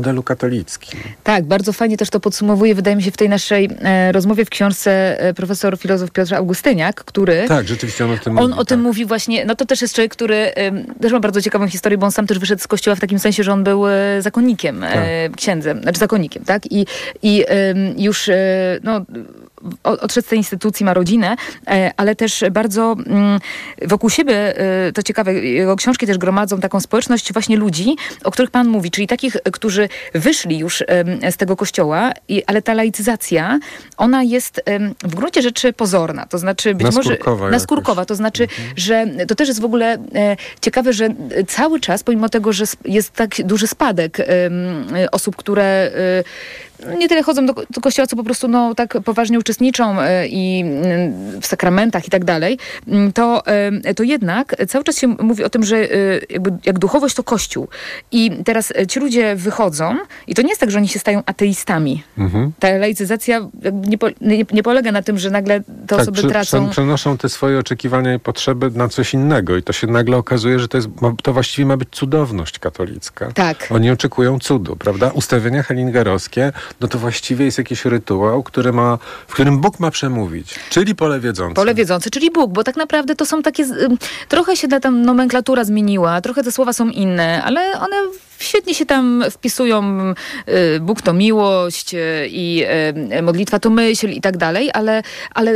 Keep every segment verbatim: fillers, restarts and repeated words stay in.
modelu katolickim. Tak, bardzo fajnie też to podsumowuje, wydaje mi się, w tej naszej e, rozmowie w książce e, profesor filozof Piotr Augustyniak, który... Tak, rzeczywiście on o tym on mówi. On o tak. tym mówi właśnie, no to też jest człowiek, który e, też ma bardzo ciekawą historię, bo on sam też wyszedł z kościoła w takim sensie, że on był e, zakonnikiem, e, tak. księdzem, znaczy zakonnikiem, tak? I, i e, już, e, no... odszedł z tej instytucji, ma rodzinę, ale też bardzo wokół siebie, to ciekawe, jego książki też gromadzą taką społeczność właśnie ludzi, o których pan mówi, czyli takich, którzy wyszli już z tego kościoła, ale ta laicyzacja, ona jest w gruncie rzeczy pozorna, to znaczy być naskórkowa może naskórkowa, to znaczy, mhm. że to też jest w ogóle ciekawe, że cały czas, pomimo tego, że jest tak duży spadek osób, które nie tyle chodzą do, do kościoła, co po prostu no, tak poważnie uczestniczą y, i y, w sakramentach i tak dalej, to, y, to jednak cały czas się mówi o tym, że y, jakby, jak duchowość to Kościół. I teraz ci ludzie wychodzą i to nie jest tak, że oni się stają ateistami. Mhm. Ta laicyzacja nie, po, nie, nie polega na tym, że nagle te tak, osoby prze, tracą... przenoszą te swoje oczekiwania i potrzeby na coś innego i to się nagle okazuje, że to, jest, to właściwie ma być cudowność katolicka. Tak. Oni oczekują cudu, prawda? Ustawienia hellingerowskie no to właściwie jest jakiś rytuał, który ma, w którym Bóg ma przemówić, czyli pole wiedzące. Pole wiedzące, czyli Bóg, bo tak naprawdę to są takie, trochę się ta tam nomenklatura zmieniła, trochę te słowa są inne, ale one świetnie się tam wpisują. Bóg to miłość i modlitwa to myśl i tak dalej, ale, ale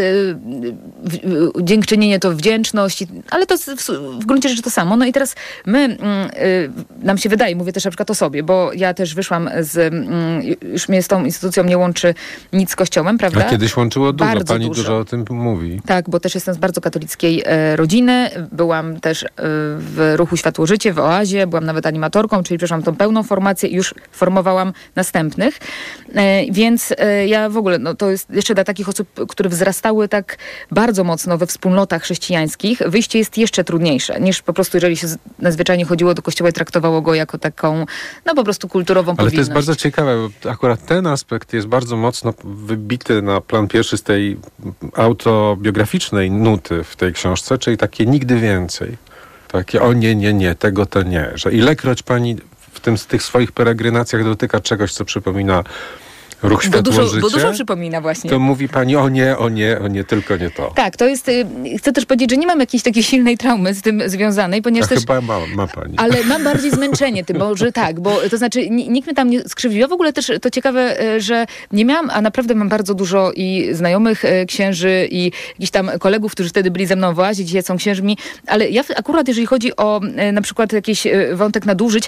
dziękczynienie to wdzięczność, ale to w gruncie rzeczy to samo. No i teraz my, nam się wydaje, mówię też na przykład o sobie, bo ja też wyszłam z, już mnie z tą instytucją nie łączy nic z Kościołem, prawda? A kiedyś łączyło dużo, bardzo pani dużo. dużo o tym mówi. Tak, bo też jestem z bardzo katolickiej e, rodziny, byłam też e, w ruchu Światło-Życie, w Oazie, byłam nawet animatorką, czyli przeszłam tą pełną formację i już formowałam następnych, e, więc e, ja w ogóle, no to jest jeszcze dla takich osób, które wzrastały tak bardzo mocno we wspólnotach chrześcijańskich, wyjście jest jeszcze trudniejsze, niż po prostu jeżeli się zwyczajnie chodziło do kościoła i traktowało go jako taką, no po prostu kulturową Ale powinność. to jest bardzo ciekawe, bo akurat ten aspekt jest bardzo mocno wybity na plan pierwszy z tej autobiograficznej nuty w tej książce, czyli takie nigdy więcej. Takie o nie, nie, nie, tego to nie. Że ilekroć pani w tym, z tych swoich peregrinacjach dotyka czegoś, co przypomina ruch Światło-Życie, bo dużo przypomina właśnie. To mówi pani o nie, o nie, o nie, tylko nie to. Tak, to jest, chcę też powiedzieć, że nie mam jakiejś takiej silnej traumy z tym związanej, ponieważ A też... chyba ma, ma pani. Ale mam bardziej zmęczenie tym, bo że tak, bo to znaczy nikt mnie tam nie skrzywdził. Ja w ogóle też, to ciekawe, że nie miałam, a naprawdę mam bardzo dużo i znajomych księży i jakichś tam kolegów, którzy wtedy byli ze mną w Oazie, dzisiaj są księżmi, ale ja akurat, jeżeli chodzi o na przykład jakiś wątek nadużyć,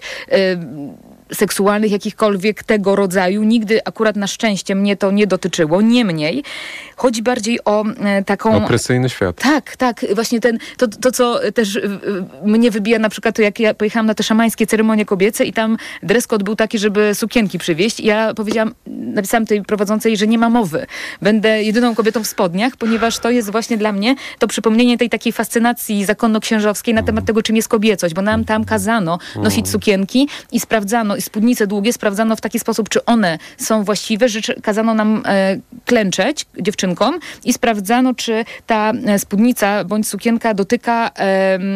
seksualnych, jakichkolwiek tego rodzaju. Nigdy akurat na szczęście mnie to nie dotyczyło. Niemniej chodzi bardziej o e, taką... Opresyjny świat. Tak, tak. Właśnie ten, to, to co też y, y, mnie wybija na przykład to, jak ja pojechałam na te szamańskie ceremonie kobiece i tam dress code był taki, żeby sukienki przywieźć. I ja powiedziałam, napisałam tej prowadzącej, że nie ma mowy. Będę jedyną kobietą w spodniach, ponieważ to jest właśnie dla mnie to przypomnienie tej takiej fascynacji zakonno-księżowskiej na temat tego, czym jest kobiecość, bo nam tam kazano nosić sukienki i sprawdzano, i spódnice długie sprawdzano w taki sposób, czy one są właściwe, że kazano nam e, klęczeć dziewczynkom i sprawdzano, czy ta spódnica bądź sukienka dotyka e,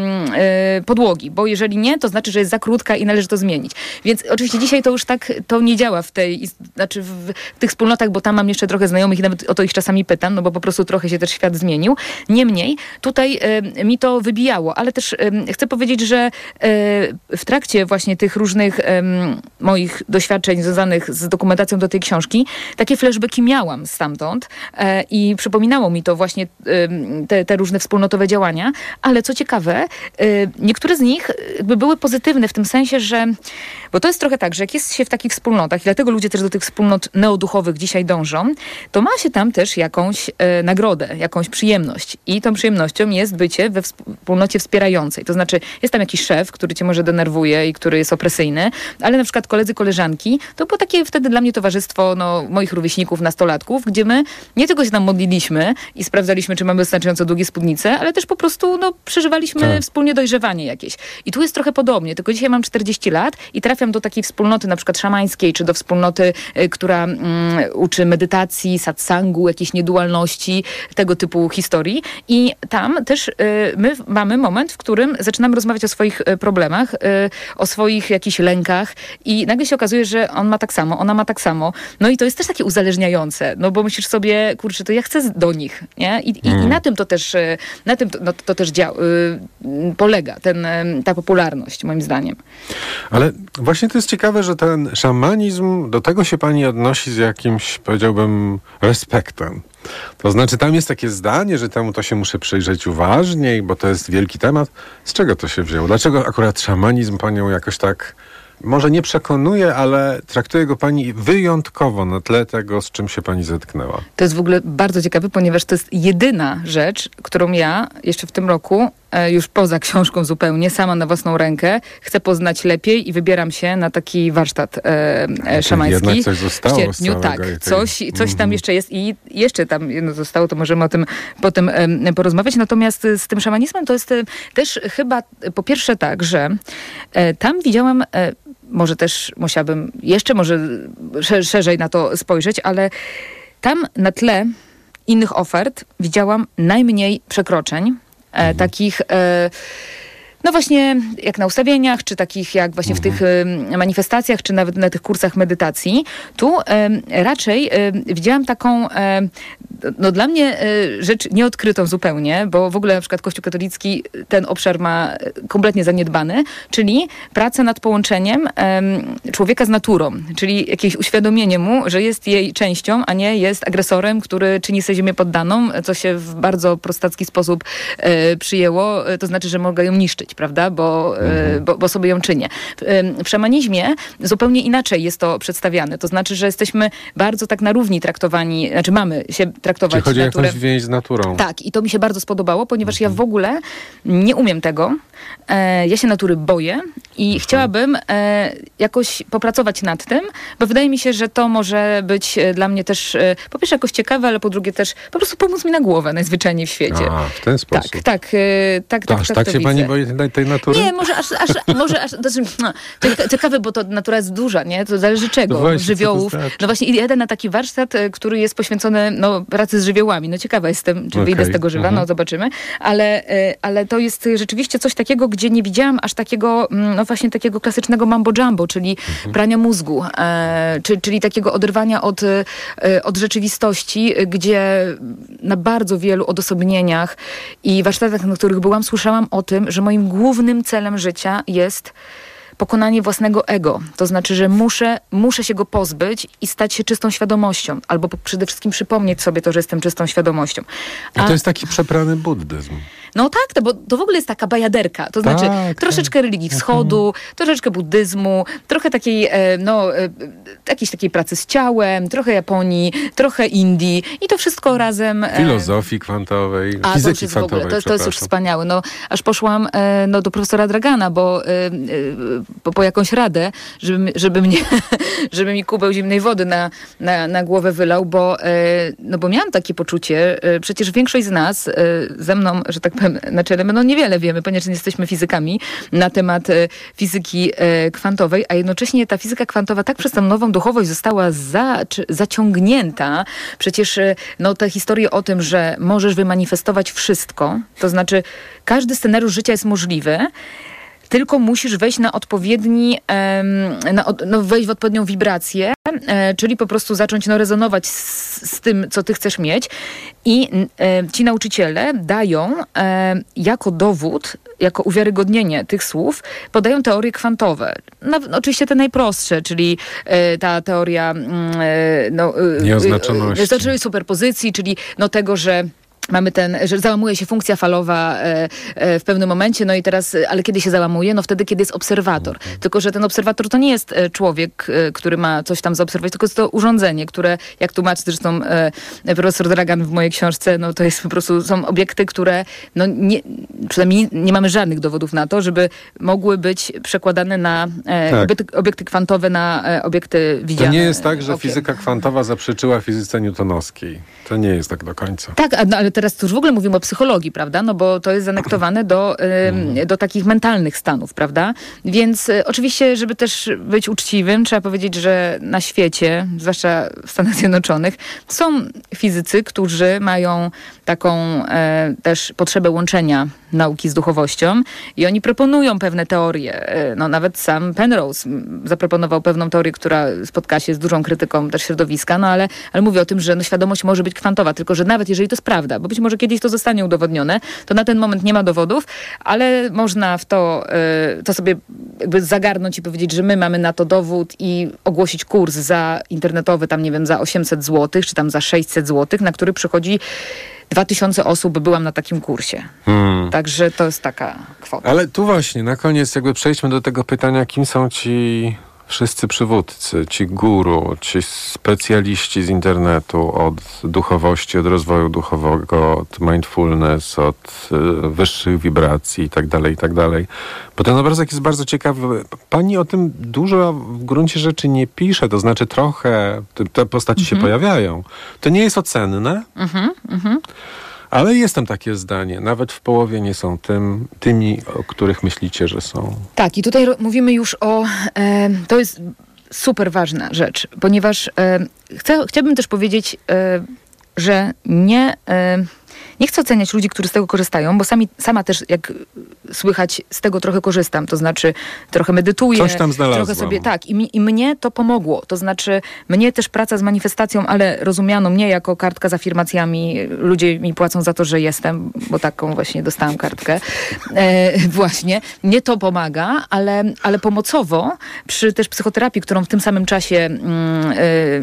e, podłogi, bo jeżeli nie, to znaczy, że jest za krótka i należy to zmienić. Więc oczywiście dzisiaj to już tak to nie działa w tej, znaczy w, w tych wspólnotach, bo tam mam jeszcze trochę znajomych i nawet o to ich czasami pytam, no bo po prostu trochę się też świat zmienił. Niemniej tutaj e, mi to wybijało, ale też e, chcę powiedzieć, że e, w trakcie właśnie tych różnych e, moich doświadczeń związanych z dokumentacją do tej książki, takie flashbacki miałam stamtąd e, i przypominało mi to właśnie e, te, te różne wspólnotowe działania, ale co ciekawe, e, niektóre z nich jakby były pozytywne w tym sensie, że, bo to jest trochę tak, że jak jest się w takich wspólnotach i dlatego ludzie też do tych wspólnot neoduchowych dzisiaj dążą, to ma się tam też jakąś e, nagrodę, jakąś przyjemność i tą przyjemnością jest bycie we wspólnocie wspierającej. To znaczy jest tam jakiś szef, który cię może denerwuje i który jest opresyjny, ale na przykład koledzy, koleżanki, to było takie wtedy dla mnie towarzystwo no, moich rówieśników, nastolatków, gdzie my nie tylko się tam modliliśmy i sprawdzaliśmy, czy mamy wystarczająco długie spódnice, ale też po prostu no, przeżywaliśmy tak. wspólnie dojrzewanie jakieś. I tu jest trochę podobnie, tylko dzisiaj mam czterdzieści lat i trafiam do takiej wspólnoty na przykład szamańskiej, czy do wspólnoty, y, która y, uczy medytacji, satsangu, jakiejś niedualności, tego typu historii. I tam też y, my mamy moment, w którym zaczynamy rozmawiać o swoich y, problemach, y, o swoich jakichś lękach, i nagle się okazuje, że on ma tak samo, ona ma tak samo. No i to jest też takie uzależniające, no bo myślisz sobie, kurczę, to ja chcę do nich, nie? I, i, Mm. i na tym to też, y, na tym to, no, to też dzia- y, polega ten, y, ta popularność, moim zdaniem. Ale właśnie to jest ciekawe, że ten szamanizm, do tego się pani odnosi z jakimś, powiedziałbym, respektem. To znaczy, tam jest takie zdanie, że temu to się muszę przyjrzeć uważniej, bo to jest wielki temat. Z czego to się wzięło? Dlaczego akurat szamanizm panią jakoś tak, może nie przekonuje, ale traktuje go pani wyjątkowo na tle tego, z czym się pani zetknęła? To jest w ogóle bardzo ciekawe, ponieważ to jest jedyna rzecz, którą ja jeszcze w tym roku, e, już poza książką zupełnie, sama na własną rękę, chcę poznać lepiej i wybieram się na taki warsztat e, e, szamański. Jednak coś zostało w sierpniu, z całego tak. tej... Coś, coś tam Mhm. jeszcze jest i jeszcze tam jedno zostało, to możemy o tym potem e, porozmawiać. Natomiast e, z tym szamanizmem to jest e, też chyba e, po pierwsze tak, że e, tam widziałam e, może też musiałabym jeszcze może sze- szerzej na to spojrzeć, ale tam na tle innych ofert widziałam najmniej przekroczeń, e, takich e, no właśnie jak na ustawieniach, czy takich jak właśnie w tych e, manifestacjach, czy nawet na tych kursach medytacji. Tu e, raczej e, widziałam taką e, no dla mnie e, rzecz nieodkrytą zupełnie, bo w ogóle na przykład Kościół katolicki ten obszar ma kompletnie zaniedbany, czyli praca nad połączeniem em, człowieka z naturą, czyli jakieś uświadomienie mu, że jest jej częścią, a nie jest agresorem, który czyni sobie ziemię poddaną, co się w bardzo prostacki sposób e, przyjęło, e, to znaczy, że mogę ją niszczyć, prawda, bo, e, bo, bo sobie ją czynię. W, em, w szamanizmie zupełnie inaczej jest to przedstawiane, to znaczy, że jesteśmy bardzo tak na równi traktowani, znaczy mamy się traktować Czyli chodzi o naturę. jakąś więź z naturą. Tak, i to mi się bardzo spodobało, ponieważ ja w ogóle nie umiem tego. E, ja się natury boję i chciałabym e, jakoś popracować nad tym, bo wydaje mi się, że to może być e, dla mnie też e, po pierwsze jakoś ciekawe, ale po drugie też po prostu pomóc mi na głowę najzwyczajniej w świecie. A, w ten sposób. Tak, tak, e, tak, To tak, aż tak, tak to się widzę. pani boi tej, tej natury? Nie, może aż, aż może aż, to znaczy, no, cieka- ciekawe, bo to natura jest duża, nie? To zależy czego, No właśnie, co to żywiołów. znaczy? No właśnie jeden na taki warsztat, e, który jest poświęcony no, pracy z żywiołami. No ciekawa jestem, czy wyjdę z Okej, tego żywa, mhm. no zobaczymy. Ale, e, ale to jest rzeczywiście coś takiego, gdzie nie widziałam aż takiego, mm, no właśnie takiego klasycznego mambo jumbo, czyli Mhm. prania mózgu, e, czy, czyli takiego oderwania od, e, od rzeczywistości, gdzie na bardzo wielu odosobnieniach i warsztatach, na których byłam, słyszałam o tym, że moim głównym celem życia jest pokonanie własnego ego. To znaczy, że muszę, muszę się go pozbyć i stać się czystą świadomością. Albo po- przede wszystkim przypomnieć sobie to, że jestem czystą świadomością. I to jest taki przeprany buddyzm. No tak, to, bo to w ogóle jest taka bajaderka. To znaczy Tak, troszeczkę religii wschodu, troszeczkę buddyzmu, trochę takiej, e, no, e, jakiejś takiej pracy z ciałem, trochę Japonii, trochę Indii i to wszystko razem. e, Filozofii kwantowej, a, to fizyki już jest w ogóle, kwantowej, to, to jest już przepraszam. wspaniałe. No, aż poszłam e, no, do profesora Dragana, bo e, e, po, po jakąś radę, żeby, mi- żeby, mnie, żeby mi kubeł zimnej wody na, na, na głowę wylał, bo, e, no, bo miałam takie poczucie, e, przecież większość z nas e, ze mną, że tak powiem, na czele, no niewiele wiemy, ponieważ nie jesteśmy fizykami, na temat e, fizyki e, kwantowej, a jednocześnie ta fizyka kwantowa tak przez tą nową duchowość została za, czy, zaciągnięta. Przecież e, no, te historie o tym, że możesz wymanifestować wszystko, to znaczy każdy scenariusz życia jest możliwy, tylko musisz wejść na odpowiedni, em, na, od- no, wejść w odpowiednią wibrację, e, czyli po prostu zacząć no, rezonować z, z tym, co ty chcesz mieć. I e, ci nauczyciele dają e, jako dowód, jako uwiarygodnienie tych słów, podają teorie kwantowe. No, oczywiście te najprostsze, czyli e, ta teoria mm, e, no, e, Nieoznaczoności. e, znaczy superpozycji, czyli no, tego, że mamy ten, że załamuje się funkcja falowa e, e, w pewnym momencie, no i teraz, e, ale kiedy się załamuje? No wtedy, kiedy jest obserwator. Tylko, że ten obserwator to nie jest e, człowiek, e, który ma coś tam zaobserwować, tylko jest to urządzenie, które, jak tłumaczy zresztą e, profesor Dragan w mojej książce, no to jest po prostu, są obiekty, które, no nie, przynajmniej nie mamy żadnych dowodów na to, żeby mogły być przekładane na e, Tak. obiekty, obiekty kwantowe, na e, obiekty To widziane. nie jest tak, że okiem. fizyka kwantowa zaprzeczyła fizyce newtonowskiej. To nie jest tak do końca. Tak, a- no, ale teraz to już w ogóle mówimy o psychologii, prawda? No bo to jest zanektowane do, ym, do takich mentalnych stanów, prawda? Więc y, oczywiście, żeby też być uczciwym, trzeba powiedzieć, że na świecie, zwłaszcza w Stanach Zjednoczonych, są fizycy, którzy mają taką e, też potrzebę łączenia nauki z duchowością i oni proponują pewne teorie. No nawet sam Penrose zaproponował pewną teorię, która spotka się z dużą krytyką też środowiska, no ale, ale mówię o tym, że no, świadomość może być kwantowa, tylko że nawet jeżeli to jest prawda, bo być może kiedyś to zostanie udowodnione, to na ten moment nie ma dowodów, ale można w to, to sobie jakby zagarnąć i powiedzieć, że my mamy na to dowód i ogłosić kurs za internetowy, tam nie wiem, za osiemset złotych, czy tam za sześćset złotych, na który przychodzi dwa tysiące osób, byłam na takim kursie. Hmm. Także to jest taka kwota. Ale tu właśnie, na koniec jakby przejdźmy do tego pytania, kim są ci wszyscy przywódcy, ci guru, ci specjaliści z internetu, od duchowości, od rozwoju duchowego, od mindfulness, od y, wyższych wibracji i tak dalej, i tak dalej. Bo ten obrazek jest bardzo ciekawy. Pani o tym dużo w gruncie rzeczy nie pisze, to znaczy trochę te, te postaci mhm. się pojawiają. To nie jest ocenne, mhm, mhm. ale jest tam takie zdanie. Nawet w połowie nie są tym, tymi, o których myślicie, że są. Tak, i tutaj ro- mówimy już o... E, to jest super ważna rzecz, ponieważ e, chcę, chciałabym też powiedzieć, e, że nie... E, Nie chcę oceniać ludzi, którzy z tego korzystają, bo sami, sama też, jak słychać, z tego trochę korzystam. To znaczy trochę medytuję. Coś tam znalazłam. Trochę sobie, tak. I, mi, I mnie to pomogło. To znaczy mnie też praca z manifestacją, ale rozumiano mnie jako kartka z afirmacjami. Ludzie mi płacą za to, że jestem, bo taką właśnie dostałam kartkę. E, właśnie. Mnie to pomaga, ale, ale pomocowo przy też psychoterapii, którą w tym samym czasie mm, y,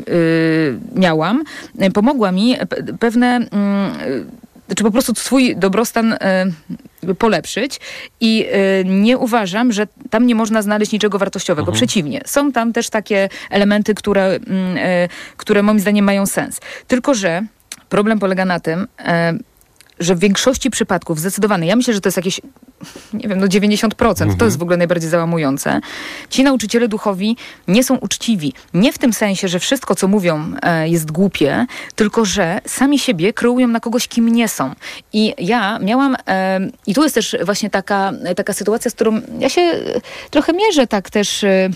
y, miałam, pomogła mi pe- pewne... Y, czy po prostu swój dobrostan y, polepszyć i y, nie uważam, że tam nie można znaleźć niczego wartościowego. Mhm. Przeciwnie. Są tam też takie elementy, które, y, które moim zdaniem mają sens. Tylko że problem polega na tym, y, że w większości przypadków zdecydowanie, ja myślę, że to jest jakieś, nie wiem, no dziewięćdziesiąt procent, mhm. to jest w ogóle najbardziej załamujące. Ci nauczyciele duchowi nie są uczciwi. Nie w tym sensie, że wszystko, co mówią, e, jest głupie, tylko że sami siebie kreują na kogoś, kim nie są. I ja miałam, e, i tu jest też właśnie taka, taka sytuacja, z którą ja się trochę mierzę tak też e,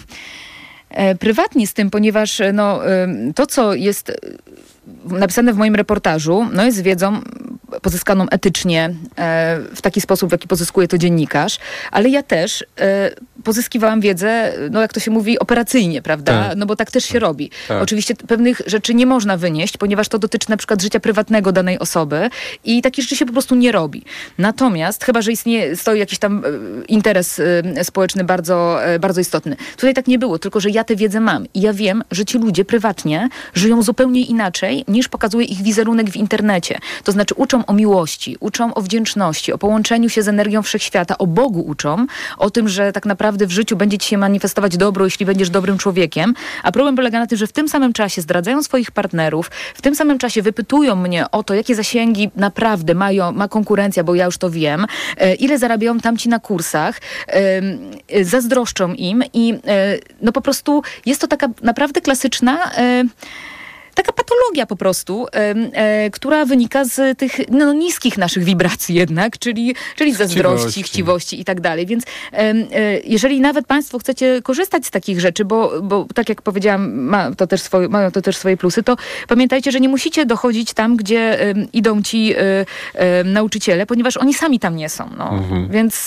e, prywatnie z tym, ponieważ no, e, to, co jest napisane w moim reportażu, no jest wiedzą pozyskaną etycznie, e, w taki sposób, w jaki pozyskuje to dziennikarz, ale ja też e, pozyskiwałam wiedzę, no jak to się mówi, operacyjnie, prawda? Tak. No bo tak też się robi. Tak. Oczywiście pewnych rzeczy nie można wynieść, ponieważ to dotyczy na przykład życia prywatnego danej osoby i takie rzeczy się po prostu nie robi. Natomiast, chyba że istnieje, stoi jakiś tam e, interes e, społeczny bardzo, e, bardzo istotny. Tutaj tak nie było, tylko że ja tę wiedzę mam i ja wiem, że ci ludzie prywatnie żyją zupełnie inaczej, niż pokazuje ich wizerunek w internecie. To znaczy uczą o miłości, uczą o wdzięczności, o połączeniu się z energią wszechświata, o Bogu uczą, o tym, że tak naprawdę w życiu będzie ci się manifestować dobro, jeśli będziesz dobrym człowiekiem. A problem polega na tym, że w tym samym czasie zdradzają swoich partnerów, w tym samym czasie wypytują mnie o to, jakie zasięgi naprawdę mają, ma konkurencja, bo ja już to wiem, e, ile zarabiają tamci na kursach, e, e, zazdroszczą im i e, no po prostu jest to taka naprawdę klasyczna e, taka patologia po prostu, e, e, która wynika z tych no, niskich naszych wibracji jednak, czyli, czyli zazdrości, chciwości. chciwości i tak dalej. Więc e, e, jeżeli nawet państwo chcecie korzystać z takich rzeczy, bo, bo tak jak powiedziałam, ma to też swoje, mają to też swoje plusy, to pamiętajcie, że nie musicie dochodzić tam, gdzie e, idą ci e, e, nauczyciele, ponieważ oni sami tam nie są. No. Mhm. Więc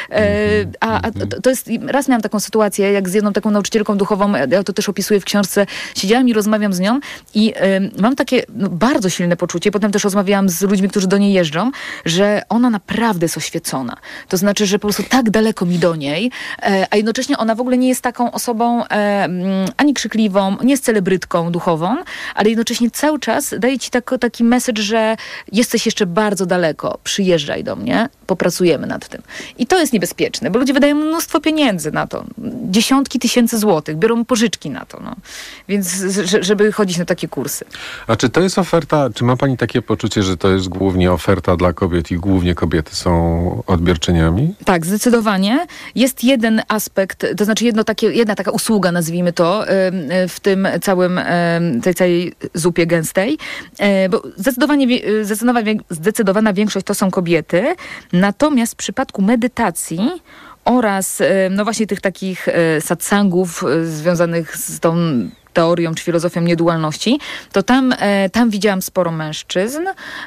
e, a, a to, to jest, raz miałam taką sytuację, jak z jedną taką nauczycielką duchową, ja to też opisuję w książce, siedziałam i rozmawiam z nią i y, mam takie no, bardzo silne poczucie, potem też rozmawiałam z ludźmi, którzy do niej jeżdżą, że ona naprawdę jest oświecona. To znaczy, że po prostu tak daleko mi do niej, e, a jednocześnie ona w ogóle nie jest taką osobą e, ani krzykliwą, nie jest celebrytką duchową, ale jednocześnie cały czas daje ci tak, taki message, że jesteś jeszcze bardzo daleko, przyjeżdżaj do mnie, popracujemy nad tym. I to jest niebezpieczne, bo ludzie wydają mnóstwo pieniędzy na to. Dziesiątki tysięcy złotych, biorą pożyczki na to. No. Więc żeby chodzić na takie kursy. A czy to jest oferta, czy ma pani takie poczucie, że to jest głównie oferta dla kobiet i głównie kobiety są odbiorczyniami? Tak, zdecydowanie. Jest jeden aspekt, to znaczy jedno takie, jedna taka usługa, nazwijmy to, w tym całym, tej całej zupie gęstej, bo zdecydowanie, zdecydowana, zdecydowana większość to są kobiety, natomiast w przypadku medytacji oraz no właśnie tych takich satsangów związanych z tą teorią czy filozofią niedualności, to tam, e, tam widziałam sporo mężczyzn.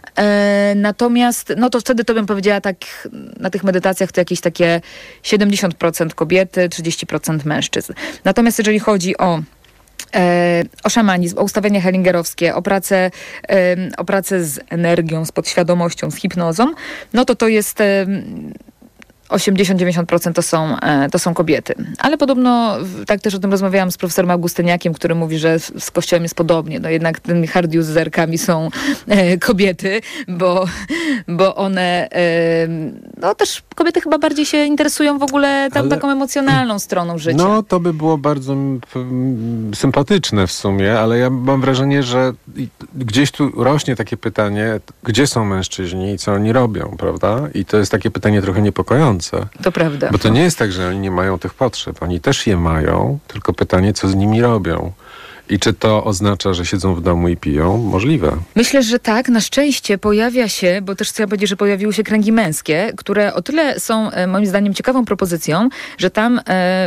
E, natomiast, no to wtedy to bym powiedziała tak, na tych medytacjach to jakieś takie siedemdziesiąt procent kobiety, trzydzieści procent mężczyzn. Natomiast jeżeli chodzi o E, o szamanizm, o ustawienia hellingerowskie, o pracę, e, o pracę z energią, z podświadomością, z hipnozą, no to to jest e, osiemdziesiąt do dziewięćdziesięciu procent to są, to są kobiety. Ale podobno, tak też o tym rozmawiałam z profesorem Augustyniakiem, który mówi, że z Kościołem jest podobnie. No jednak tymi hard userkami są e, kobiety, bo, bo one, e, no też kobiety chyba bardziej się interesują w ogóle tam, ale taką emocjonalną stroną życia. No to by było bardzo m, sympatyczne w sumie, ale ja mam wrażenie, że gdzieś tu rośnie takie pytanie, gdzie są mężczyźni i co oni robią, prawda? I to jest takie pytanie trochę niepokojące. To prawda. Bo to nie jest tak, że oni nie mają tych potrzeb. Oni też je mają, tylko pytanie, co z nimi robią. I czy to oznacza, że siedzą w domu i piją? Możliwe. Myślę, że tak. Na szczęście pojawia się, bo też chcę powiedzieć, że pojawiły się kręgi męskie, które o tyle są moim zdaniem ciekawą propozycją, że tam,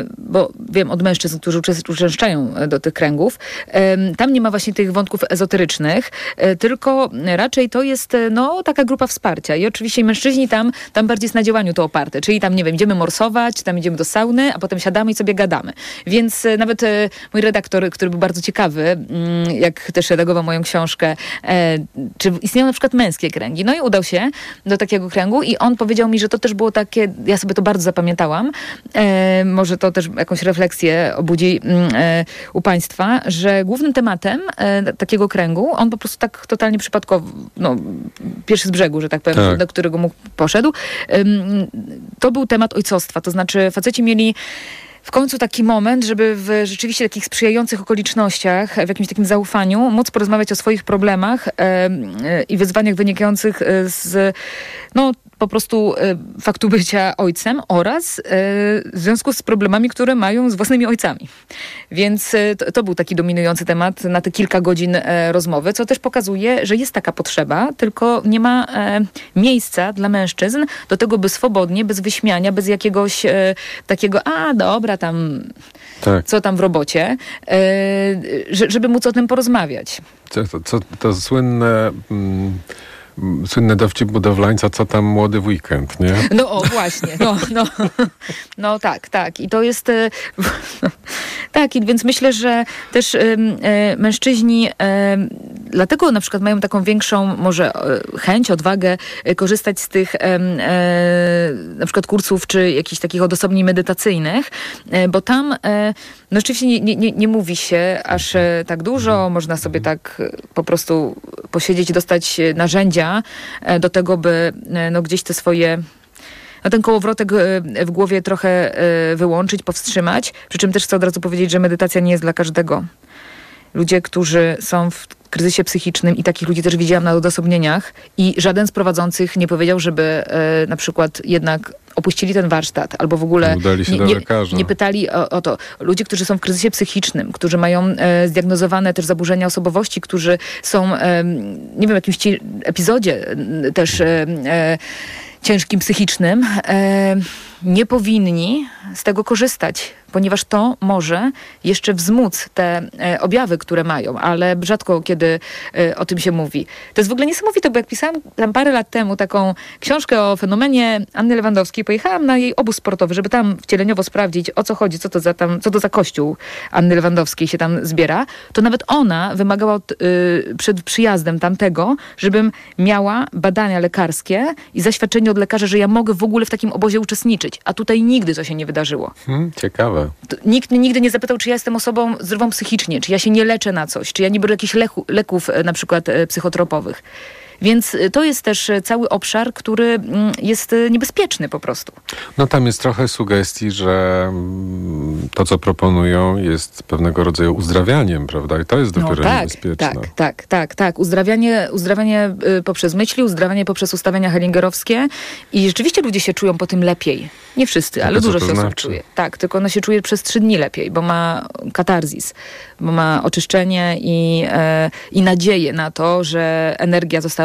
bo wiem od mężczyzn, którzy uczęszczają do tych kręgów, tam nie ma właśnie tych wątków ezoterycznych, tylko raczej to jest no, taka grupa wsparcia. I oczywiście mężczyźni tam, tam bardziej jest na działaniu to oparte. Czyli tam, nie wiem, idziemy morsować, tam idziemy do sauny, a potem siadamy i sobie gadamy. Więc nawet mój redaktor, który był bardzo ciekawy, ciekawy, jak też redagował moją książkę, e, czy istnieją na przykład męskie kręgi. No i udał się do takiego kręgu i on powiedział mi, że to też było takie, ja sobie to bardzo zapamiętałam, e, może to też jakąś refleksję obudzi e, u państwa, że głównym tematem e, takiego kręgu, on po prostu tak totalnie przypadkowo, no, pierwszy z brzegu, że tak powiem, tak. do którego mógł poszedł, e, to był temat ojcostwa. To znaczy faceci mieli w końcu taki moment, żeby w rzeczywiście takich sprzyjających okolicznościach, w jakimś takim zaufaniu, móc porozmawiać o swoich problemach e, e, i wyzwaniach wynikających z no, po prostu e, faktu bycia ojcem oraz e, w związku z problemami, które mają z własnymi ojcami. Więc e, to, to był taki dominujący temat na te kilka godzin e, rozmowy, co też pokazuje, że jest taka potrzeba, tylko nie ma e, miejsca dla mężczyzn do tego, by swobodnie, bez wyśmiania, bez jakiegoś e, takiego, a dobra, tam, tak. co tam w robocie, e, żeby móc o tym porozmawiać. To, to, to, to słynne... Mm... Słynny dowcip budowlańca, co tam młody w weekend, nie? No o, właśnie. No, no, no tak, tak. I to jest... No, tak, i więc myślę, że też y, y, mężczyźni y, dlatego na przykład mają taką większą może y, chęć, odwagę y, korzystać z tych y, y, na przykład kursów, czy jakichś takich odosobnień medytacyjnych, y, bo tam y, no rzeczywiście nie, nie, nie, nie mówi się aż y, tak dużo. Można sobie tak y, po prostu posiedzieć i dostać narzędzia do tego, by no, gdzieś te swoje, no, ten kołowrotek w głowie trochę wyłączyć, powstrzymać. Przy czym też chcę od razu powiedzieć, że medytacja nie jest dla każdego. Ludzie, którzy są w kryzysie psychicznym i takich ludzi też widziałam na odosobnieniach i żaden z prowadzących nie powiedział, żeby e, na przykład jednak opuścili ten warsztat albo w ogóle udali się nie, do nie, lekarza. nie pytali o, o to. Ludzie, którzy są w kryzysie psychicznym, którzy mają e, zdiagnozowane też zaburzenia osobowości, którzy są e, nie wiem, w jakimś ci epizodzie e, też e, e, ciężkim psychicznym, e, nie powinni z tego korzystać, ponieważ to może jeszcze wzmóc te e, objawy, które mają, ale rzadko kiedy e, o tym się mówi. To jest w ogóle niesamowite, bo jak pisałam tam parę lat temu taką książkę o fenomenie Anny Lewandowskiej, pojechałam na jej obóz sportowy, żeby tam wcieleniowo sprawdzić, o co chodzi, co to za, tam, co to za kościół Anny Lewandowskiej się tam zbiera, to nawet ona wymagała od, y, przed przyjazdem tamtego, żebym miała badania lekarskie i zaświadczenie od lekarza, że ja mogę w ogóle w takim obozie uczestniczyć. A tutaj nigdy to się nie wydarzyło. Hmm, ciekawe. To nikt nigdy nie zapytał, czy ja jestem osobą zdrową psychicznie, czy ja się nie leczę na coś, czy ja nie biorę jakichś leku, leków na przykład psychotropowych. Więc to jest też cały obszar, który jest niebezpieczny po prostu. No tam jest trochę sugestii, że to, co proponują, jest pewnego rodzaju uzdrawianiem, prawda? I to jest dopiero no tak, niebezpieczne. Tak, tak, tak, tak. Uzdrawianie, uzdrawianie poprzez myśli, uzdrawianie poprzez ustawienia hellingerowskie i rzeczywiście ludzie się czują po tym lepiej. Nie wszyscy, ale dużo się osób znaczy? czuje. Tak, tylko ono się czuje przez trzy dni lepiej, bo ma katarzis, bo ma oczyszczenie i, e, i nadzieję na to, że energia została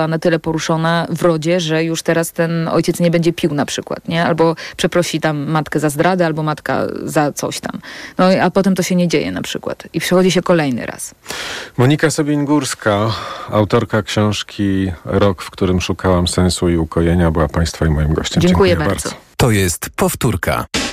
została na tyle poruszona w rodzie, że już teraz ten ojciec nie będzie pił na przykład, nie? Albo przeprosi tam matkę za zdradę, albo matka za coś tam. No a potem to się nie dzieje na przykład. I przychodzi się kolejny raz. Monika Sobiń-Górska, autorka książki Rok, w którym szukałam sensu i ukojenia, była Państwa i moim gościem. Dziękuję, Dziękuję bardzo. bardzo. To jest Powtórka.